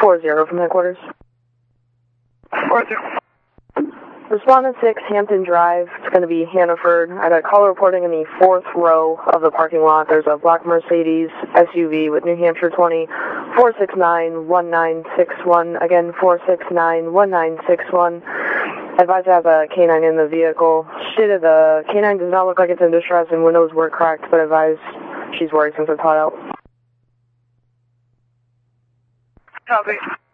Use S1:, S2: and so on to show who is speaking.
S1: 4-0 from headquarters.
S2: 4-0.
S1: Respondent 6, Hampton Drive. It's going to be Hannaford. I got a caller reporting in the 4th row of the parking lot. There's a black Mercedes SUV with New Hampshire 20, 469-1961. Again, 469-1961. Advised to have a canine in the vehicle. Shit, the canine does not look like it's in distress and windows were cracked, but advised she's worried since it's hot out.
S2: Copy.